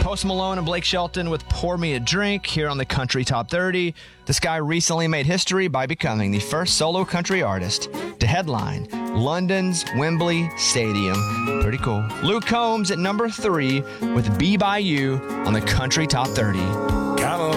Post Malone and Blake Shelton with Pour Me a Drink here on the Country Top 30. This guy recently made history by becoming the first solo country artist to headline London's Wembley Stadium. Pretty cool. Luke Combs at number 3 with Be By You on the Country Top 30. Come on